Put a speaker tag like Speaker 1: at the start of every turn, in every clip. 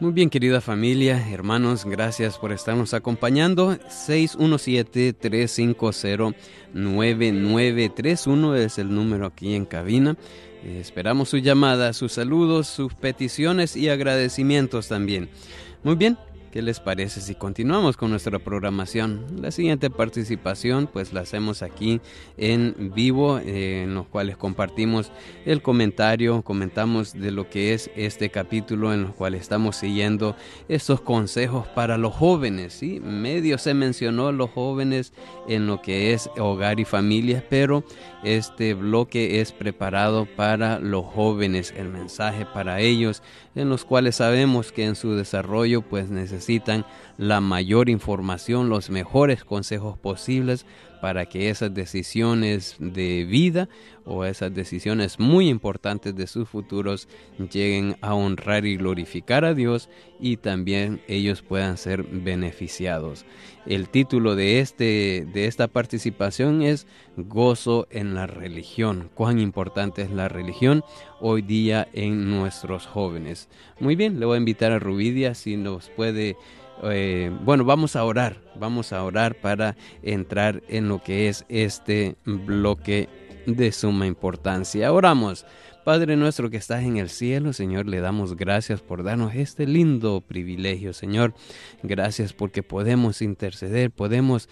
Speaker 1: Muy bien, querida familia, hermanos, gracias por estarnos acompañando. 617-350-9931 es el número aquí en cabina. Esperamos su llamada, sus saludos, sus peticiones y agradecimientos también. Muy bien, ¿qué les parece si continuamos con nuestra programación? La siguiente participación pues la hacemos aquí en vivo, en los cuales compartimos el comentario, comentamos de lo que es este capítulo en los cuales estamos siguiendo estos consejos para los jóvenes, ¿sí? Medio se mencionó los jóvenes en lo que es hogar y familia, pero este bloque es preparado para los jóvenes, el mensaje para ellos, en los cuales sabemos que en su desarrollo pues necesitan la mayor información, los mejores consejos posibles para que esas decisiones de vida o esas decisiones muy importantes de sus futuros lleguen a honrar y glorificar a Dios y también ellos puedan ser beneficiados. El título de esta participación es Gozo en la religión. Cuán importante es la religión hoy día en nuestros jóvenes. Muy bien, le voy a invitar a Rubidia si nos puede. Vamos a orar para entrar en lo que es este bloque de suma importancia. Oramos. Padre nuestro que estás en el cielo, Señor, le damos gracias por darnos este lindo privilegio, Señor. Gracias porque podemos interceder, podemos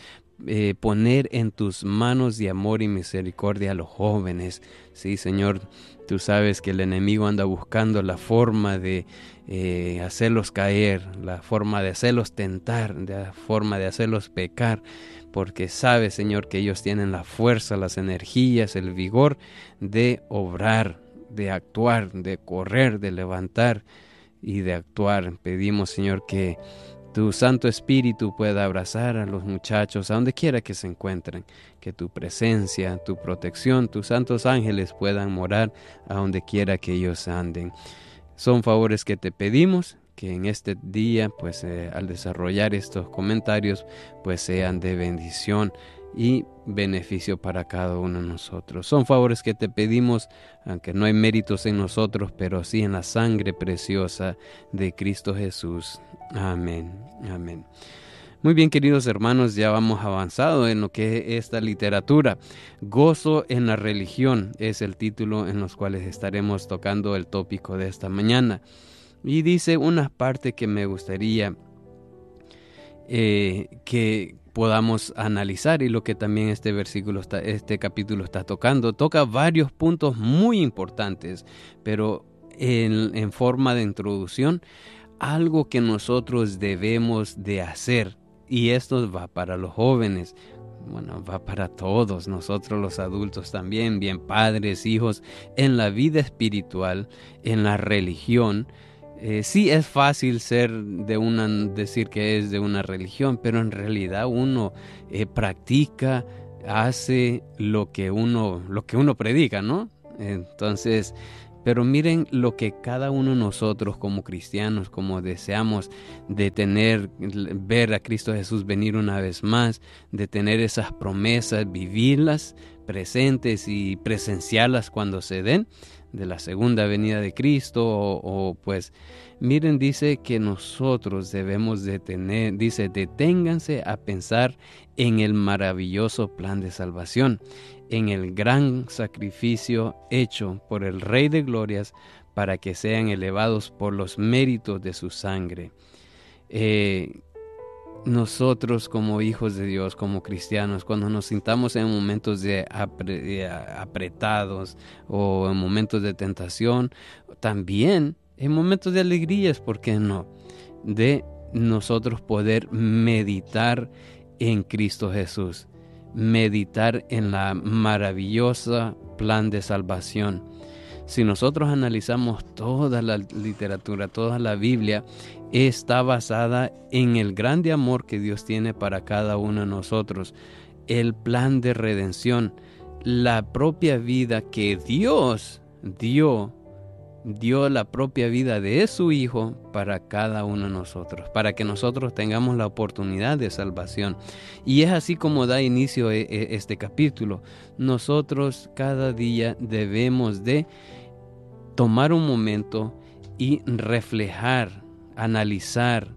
Speaker 1: poner en tus manos de amor y misericordia a los jóvenes. Sí, Señor, tú sabes que el enemigo anda buscando la forma de hacerlos caer, la forma de hacerlos tentar, la forma de hacerlos pecar, porque sabe, Señor, que ellos tienen la fuerza, las energías, el vigor de obrar, de actuar, de correr, de levantar y de actuar. Pedimos, Señor, que tu Santo Espíritu pueda abrazar a los muchachos a donde quiera que se encuentren, que tu presencia, tu protección, tus santos ángeles puedan morar a donde quiera que ellos anden. Son favores que te pedimos, que en este día, pues al desarrollar estos comentarios, pues sean de bendición y beneficio para cada uno de nosotros. Son favores que te pedimos, aunque no hay méritos en nosotros, pero sí en la sangre preciosa de Cristo Jesús. Amén, amén. Muy bien, queridos hermanos, ya vamos avanzado en lo que es esta literatura. Gozo en la religión es el título en los cuales estaremos tocando el tópico de esta mañana. Y dice una parte que me gustaría que podamos analizar, y lo que también este capítulo está tocando. Toca varios puntos muy importantes, pero en forma de introducción, algo que nosotros debemos de hacer, y esto va para los jóvenes, bueno, va para todos, nosotros los adultos también, bien padres, hijos, en la vida espiritual, en la religión. Sí es fácil decir que es de una religión, pero en realidad uno practica, hace lo que uno predica, ¿no? Entonces, pero miren lo que cada uno de nosotros como cristianos, como deseamos de ver a Cristo Jesús venir una vez más, de tener esas promesas, vivirlas presentes y presenciarlas cuando se den, de la segunda venida de Cristo, o pues, miren, dice que nosotros debemos deténganse a pensar en el maravilloso plan de salvación, en el gran sacrificio hecho por el Rey de Glorias para que sean elevados por los méritos de su sangre. Nosotros como hijos de Dios, como cristianos, cuando nos sintamos en momentos de apretados o en momentos de tentación, también en momentos de alegrías, ¿por qué no? De nosotros poder meditar en Cristo Jesús, meditar en la maravillosa plan de salvación. Si nosotros analizamos toda la literatura, toda la Biblia, está basada en el grande amor que Dios tiene para cada uno de nosotros, el plan de redención, la propia vida que Dios dio la propia vida de su Hijo para cada uno de nosotros, para que nosotros tengamos la oportunidad de salvación. Y es así como da inicio este capítulo. Nosotros cada día debemos de tomar un momento y reflejar analizar,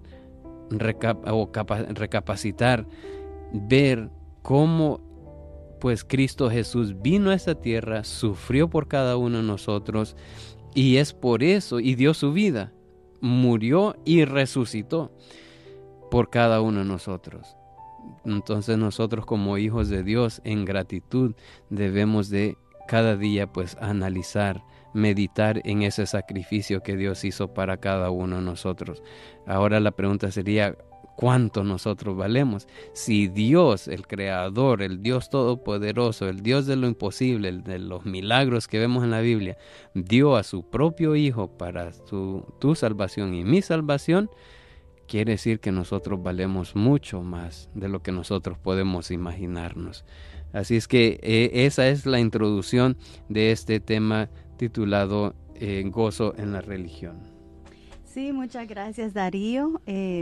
Speaker 1: recapacitar, ver cómo pues Cristo Jesús vino a esta tierra, sufrió por cada uno de nosotros, y es por eso, y dio su vida, murió y resucitó por cada uno de nosotros. Entonces nosotros como hijos de Dios, en gratitud, debemos de cada día pues analizar, meditar en ese sacrificio que Dios hizo para cada uno de nosotros. Ahora la pregunta sería, ¿cuánto nosotros valemos? Si Dios, el Creador, el Dios Todopoderoso, el Dios de lo imposible, el de los milagros que vemos en la Biblia, dio a su propio Hijo para tu salvación y mi salvación, quiere decir que nosotros valemos mucho más de lo que nosotros podemos imaginarnos. Así es que esa es la introducción de este tema titulado Gozo en la religión.
Speaker 2: Sí, muchas gracias, Darío.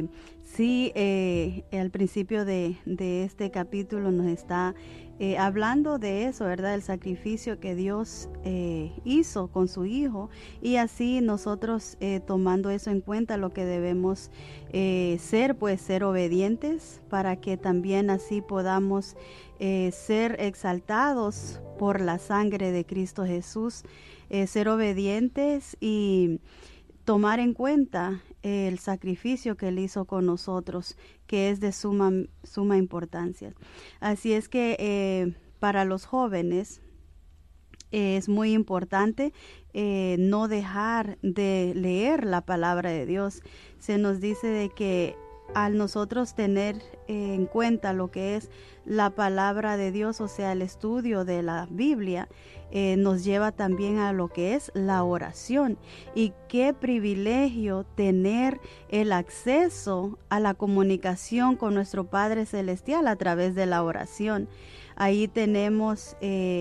Speaker 2: Al principio de este capítulo nos está hablando de eso, ¿verdad? El sacrificio que Dios hizo con su Hijo, y así nosotros tomando eso en cuenta, lo que debemos ser obedientes, para que también así podamos ser exaltados por la sangre de Cristo Jesús, ser obedientes y tomar en cuenta el sacrificio que Él hizo con nosotros, que es de suma importancia. Así es que para los jóvenes es muy importante no dejar de leer la palabra de Dios. Se nos dice de que al nosotros tener en cuenta lo que es la palabra de Dios, o sea, el estudio de la Biblia, nos lleva también a lo que es la oración. Y qué privilegio tener el acceso a la comunicación con nuestro Padre Celestial a través de la oración. Ahí tenemos,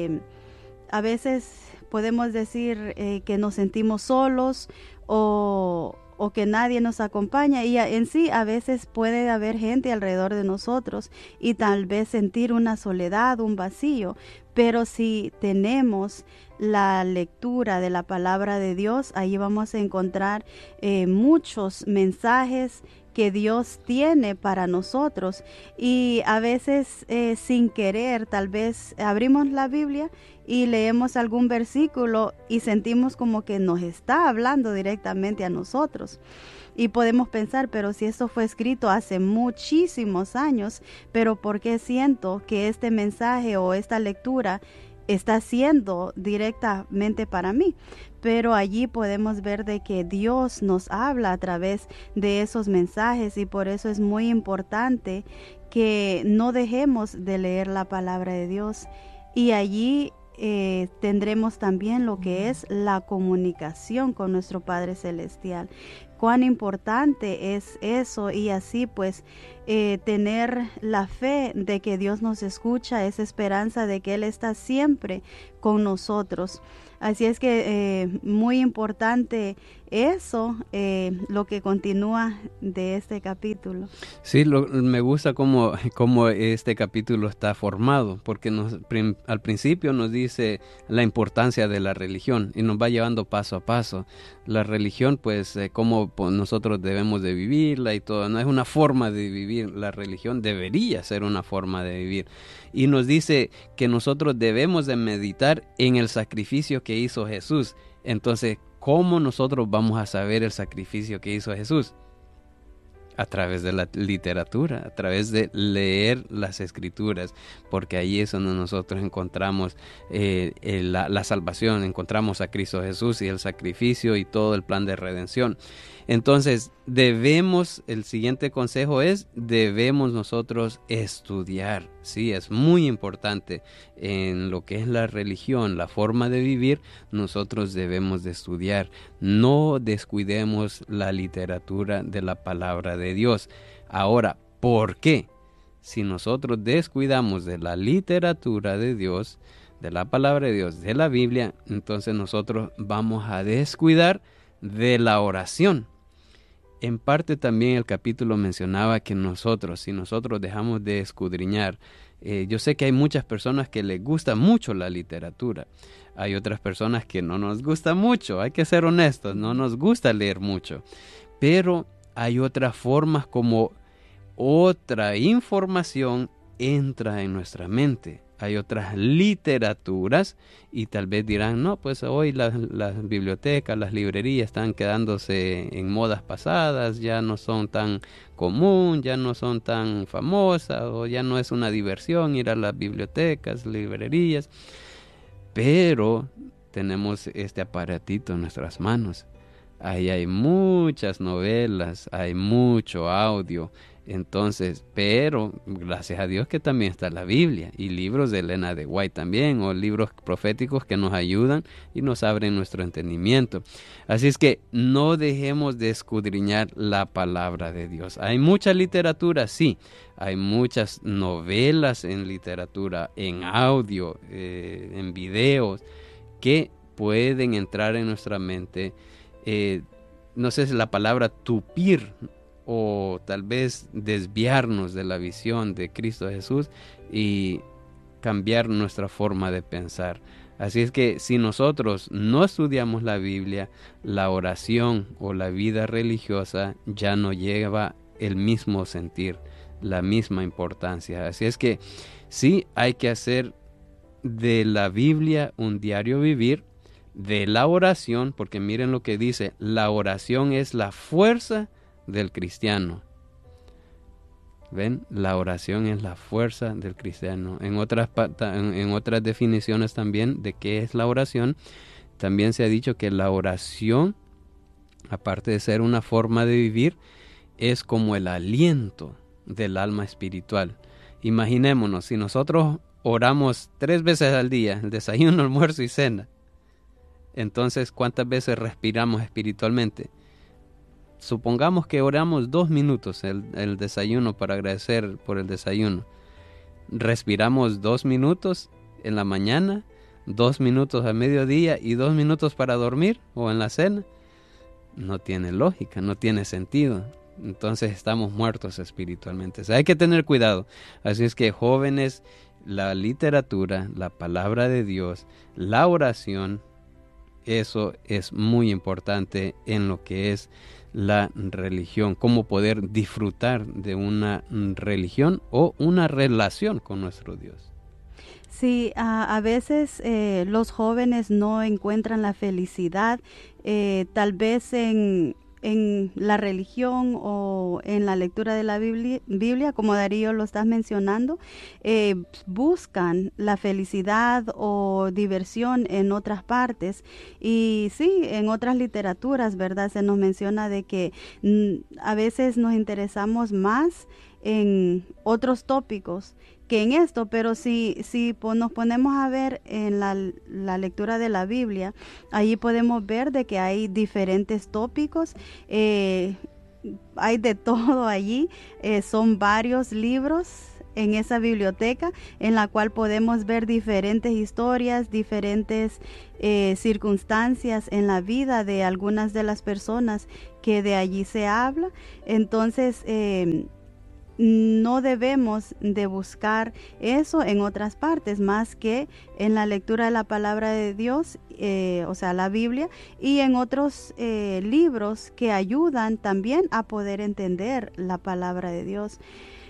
Speaker 2: a veces podemos decir que nos sentimos solos o que nadie nos acompaña, y en sí a veces puede haber gente alrededor de nosotros y tal vez sentir una soledad, un vacío, pero si tenemos la lectura de la palabra de Dios, ahí vamos a encontrar muchos mensajes que Dios tiene para nosotros, y a veces sin querer tal vez abrimos la Biblia y leemos algún versículo y sentimos como que nos está hablando directamente a nosotros. Y podemos pensar, pero si esto fue escrito hace muchísimos años, pero ¿por qué siento que este mensaje o esta lectura está siendo directamente para mí? Pero allí podemos ver de que Dios nos habla a través de esos mensajes, y por eso es muy importante que no dejemos de leer la palabra de Dios. Y allí tendremos también lo que es la comunicación con nuestro Padre Celestial. Cuán importante es eso, y así pues tener la fe de que Dios nos escucha, esa esperanza de que Él está siempre con nosotros. Así es que muy importante eso, lo que continúa de este capítulo.
Speaker 1: Sí, me gusta cómo este capítulo está formado, porque al principio nos dice la importancia de la religión y nos va llevando paso a paso. La religión, pues, cómo nosotros debemos de vivirla y todo. No es una forma de vivir, la religión debería ser una forma de vivir. Y nos dice que nosotros debemos de meditar en el sacrificio que hizo Jesús. Entonces, ¿cómo nosotros vamos a saber el sacrificio que hizo Jesús? A través de la literatura, a través de leer las Escrituras, porque ahí es donde nosotros encontramos la salvación, encontramos a Cristo Jesús y el sacrificio y todo el plan de redención. Entonces, el siguiente consejo es, debemos nosotros estudiar. Sí, es muy importante en lo que es la religión, la forma de vivir, nosotros debemos de estudiar. No descuidemos la literatura de la palabra de Dios. Ahora, ¿por qué? Si nosotros descuidamos de la literatura de Dios, de la palabra de Dios, de la Biblia, entonces nosotros vamos a descuidar de la oración. En parte también el capítulo mencionaba que si nosotros dejamos de escudriñar, yo sé que hay muchas personas que les gusta mucho la literatura, hay otras personas que no nos gusta mucho, hay que ser honestos, no nos gusta leer mucho, pero hay otras formas como otra información entra en nuestra mente. Hay otras literaturas y tal vez dirán, no, pues hoy las bibliotecas, las librerías están quedándose en modas pasadas, ya no son tan común, ya no son tan famosas, o ya no es una diversión ir a las bibliotecas, librerías. Pero tenemos este aparatito en nuestras manos. Ahí hay muchas novelas, hay mucho audio. Entonces, pero gracias a Dios que también está la Biblia y libros de Elena de White también, o libros proféticos que nos ayudan y nos abren nuestro entendimiento. Así es que no dejemos de escudriñar la palabra de Dios. Hay mucha literatura, sí, hay muchas novelas en literatura, en audio, en videos, que pueden entrar en nuestra mente, no sé si la palabra tupir, o tal vez desviarnos de la visión de Cristo Jesús y cambiar nuestra forma de pensar. Así es que si nosotros no estudiamos la Biblia, la oración o la vida religiosa ya no lleva el mismo sentir, la misma importancia. Así es que sí hay que hacer de la Biblia un diario vivir, de la oración, porque miren lo que dice, la oración es la fuerza del cristiano. ¿Ven? La oración es la fuerza del cristiano. En otras definiciones también de qué es la oración, también se ha dicho que la oración, aparte de ser una forma de vivir, es como el aliento del alma espiritual. Imaginémonos, si nosotros oramos 3 veces al día, el desayuno, almuerzo y cena, entonces ¿cuántas veces respiramos espiritualmente? Supongamos que oramos 2 minutos el desayuno para agradecer por el desayuno. Respiramos 2 minutos en la mañana, 2 minutos a mediodía y 2 minutos para dormir o en la cena. No tiene lógica, no tiene sentido. Entonces estamos muertos espiritualmente. O sea, hay que tener cuidado. Así es que jóvenes, la literatura, la palabra de Dios, la oración, eso es muy importante en lo que es la religión, cómo poder disfrutar de una religión o una relación con nuestro Dios.
Speaker 2: Sí, a veces los jóvenes no encuentran la felicidad, tal vez en la religión o en la lectura de la Biblia, como Darío lo estás mencionando, buscan la felicidad o diversión en otras partes. Y sí, en otras literaturas, ¿verdad? Se nos menciona de que a veces nos interesamos más en otros tópicos que en esto, pero si nos ponemos a ver en la lectura de la Biblia, allí podemos ver de que hay diferentes tópicos, hay de todo allí, son varios libros en esa biblioteca en la cual podemos ver diferentes historias, diferentes circunstancias en la vida de algunas de las personas que de allí se habla. Entonces, no debemos de buscar eso en otras partes más que en la lectura de la palabra de Dios, o sea, la Biblia, y en otros libros que ayudan también a poder entender la palabra de Dios.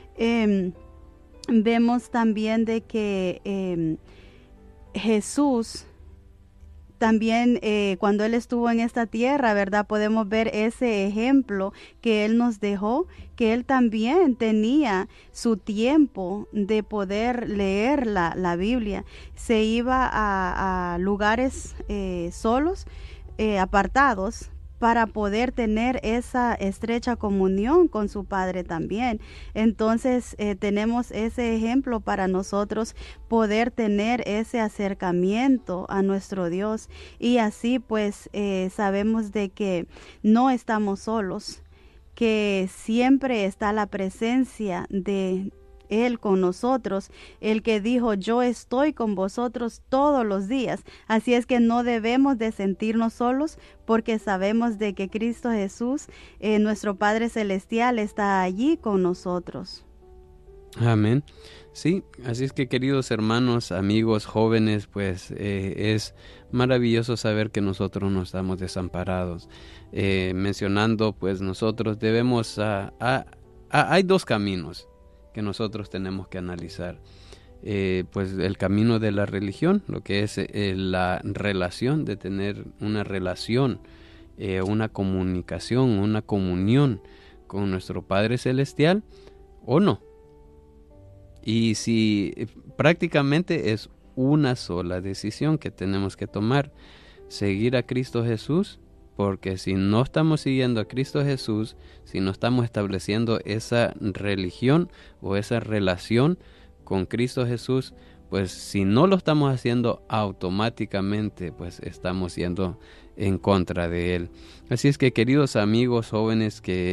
Speaker 2: Vemos también de que Jesús también cuando Él estuvo en esta tierra, ¿verdad? Podemos ver ese ejemplo que Él nos dejó, que Él también tenía su tiempo de poder leer la Biblia. Se iba a lugares solos, apartados, para poder tener esa estrecha comunión con su Padre también. Entonces tenemos ese ejemplo para nosotros poder tener ese acercamiento a nuestro Dios, y así pues sabemos de que no estamos solos, que siempre está la presencia de Él con nosotros, el que dijo: yo estoy con vosotros todos los días. Así es que no debemos de sentirnos solos, porque sabemos de que Cristo Jesús, nuestro Padre Celestial, está allí con nosotros.
Speaker 1: Amén. Sí, así es que, queridos hermanos, amigos, jóvenes, pues es maravilloso saber que nosotros no estamos desamparados. Mencionando, pues nosotros debemos, hay dos caminos que nosotros tenemos que analizar. Pues el camino de la religión, lo que es la relación, de tener una relación, una comunicación, una comunión con nuestro Padre Celestial, o no. Y si prácticamente es una sola decisión que tenemos que tomar, seguir a Cristo Jesús, porque si no estamos siguiendo a Cristo Jesús, si no estamos estableciendo esa religión o esa relación con Cristo Jesús, pues si no lo estamos haciendo automáticamente, pues estamos yendo en contra de Él. Así es que, queridos amigos jóvenes, que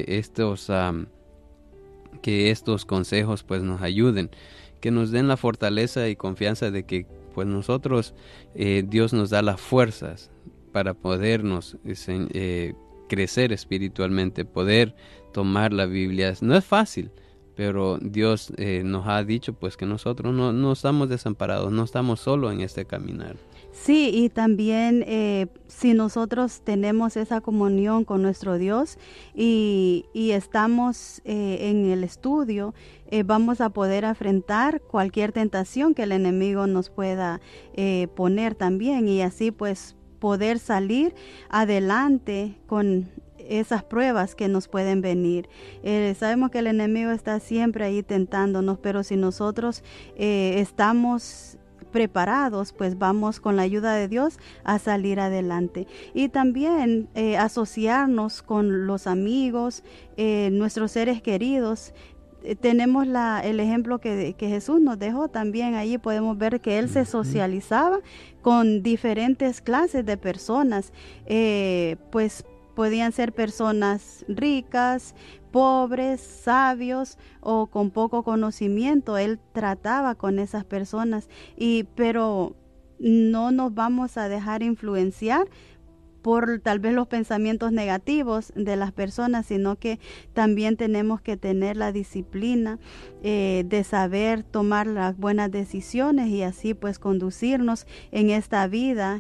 Speaker 1: estos consejos pues nos ayuden, que nos den la fortaleza y confianza de que pues nosotros, Dios nos da las fuerzas para podernos crecer espiritualmente, poder tomar la Biblia. No es fácil, pero Dios nos ha dicho pues que nosotros no estamos desamparados, no estamos solos en este caminar.
Speaker 2: Sí, y también si nosotros tenemos esa comunión con nuestro Dios y estamos en el estudio, vamos a poder afrontar cualquier tentación que el enemigo nos pueda poner también, y así pues poder salir adelante con esas pruebas que nos pueden venir. Sabemos que el enemigo está siempre ahí tentándonos, pero si nosotros estamos preparados, pues vamos con la ayuda de Dios a salir adelante. Y también asociarnos con los amigos, nuestros seres queridos. Tenemos el ejemplo que Jesús nos dejó también. Allí podemos ver que Él se socializaba con diferentes clases de personas, pues podían ser personas ricas, pobres, sabios o con poco conocimiento. Él trataba con esas personas, pero no nos vamos a dejar influenciar por tal vez los pensamientos negativos de las personas, sino que también tenemos que tener la disciplina de saber tomar las buenas decisiones y así pues conducirnos en esta vida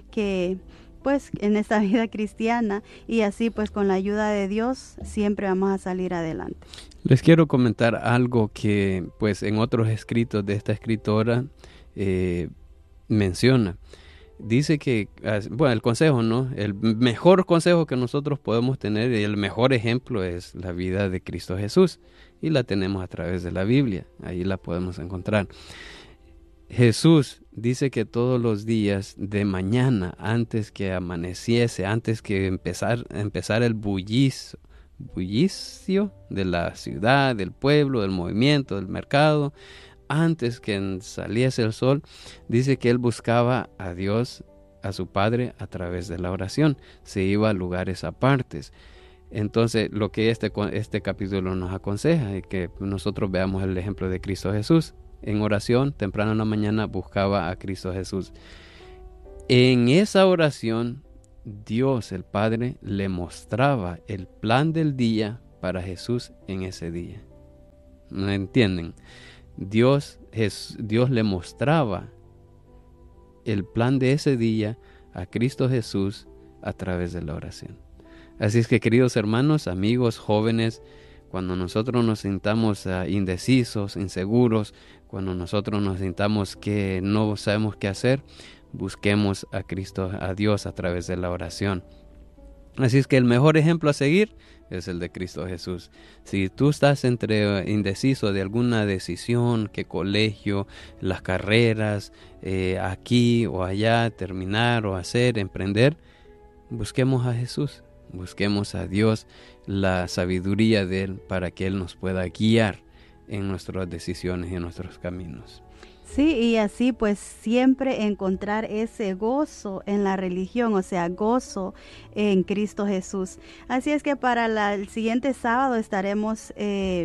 Speaker 2: en esta vida cristiana, y así pues con la ayuda de Dios siempre vamos a salir adelante.
Speaker 1: Les quiero comentar algo que pues en otros escritos de esta escritora menciona. Dice que, el consejo, ¿no? El mejor consejo que nosotros podemos tener y el mejor ejemplo es la vida de Cristo Jesús, y la tenemos a través de la Biblia, ahí la podemos encontrar. Jesús dice que todos los días de mañana, antes que amaneciese, antes que empezar el bullicio de la ciudad, del pueblo, del movimiento, del mercado, antes que saliese el sol, dice que él buscaba a Dios, a su Padre, a través de la oración. Se iba a lugares apartes. Entonces, lo que este capítulo nos aconseja es que nosotros veamos el ejemplo de Cristo Jesús. En oración, temprano en la mañana, buscaba a Cristo Jesús. En esa oración, Dios, el Padre, le mostraba el plan del día para Jesús en ese día. ¿No entienden? Dios le mostraba el plan de ese día a Cristo Jesús a través de la oración. Así es que, queridos hermanos, amigos, jóvenes, cuando nosotros nos sintamos indecisos, inseguros, cuando nosotros nos sintamos que no sabemos qué hacer, busquemos a Cristo, a Dios a través de la oración. Así es que el mejor ejemplo a seguir es el de Cristo Jesús. Si tú estás indeciso de alguna decisión, qué colegio, las carreras, aquí o allá, terminar o hacer, emprender, busquemos a Jesús, busquemos a Dios, la sabiduría de Él para que Él nos pueda guiar en nuestras decisiones y en nuestros caminos.
Speaker 2: Sí, y así pues siempre encontrar ese gozo en la religión, o sea, gozo en Cristo Jesús. Así es que para el siguiente sábado estaremos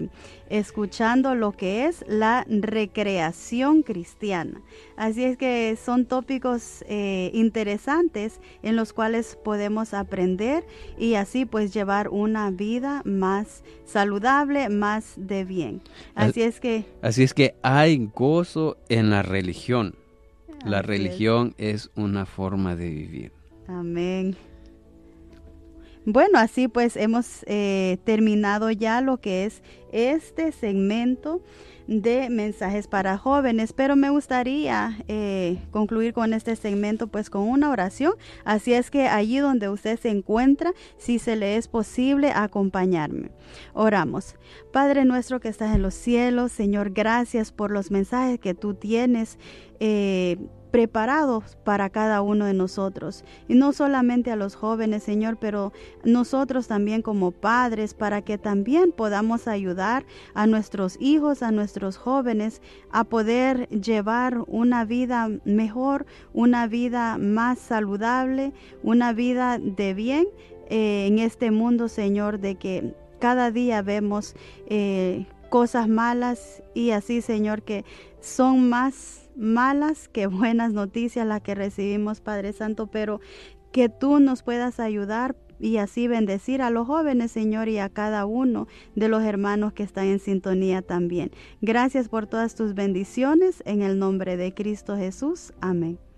Speaker 2: escuchando lo que es la recreación cristiana. Así es que son tópicos interesantes en los cuales podemos aprender y así pues llevar una vida más saludable, más de bien. Así es que
Speaker 1: hay gozo en la religión. La religión es una forma de vivir.
Speaker 2: Amén. Bueno, así pues hemos terminado ya lo que es este segmento de mensajes para jóvenes, pero me gustaría concluir con este segmento pues con una oración. Así es que allí donde usted se encuentra, si se le es posible, acompañarme. Oramos. Padre nuestro que estás en los cielos, Señor, gracias por los mensajes que tú tienes preparados para cada uno de nosotros, y no solamente a los jóvenes, Señor, pero nosotros también como padres, para que también podamos ayudar a nuestros hijos, a nuestros jóvenes, a poder llevar una vida mejor, una vida más saludable, una vida de bien en este mundo, Señor, de que cada día vemos cosas malas y así, Señor, que son más malas que buenas noticias las que recibimos, Padre Santo, pero que tú nos puedas ayudar y así bendecir a los jóvenes, Señor, y a cada uno de los hermanos que están en sintonía también. Gracias por todas tus bendiciones, en el nombre de Cristo Jesús. Amén.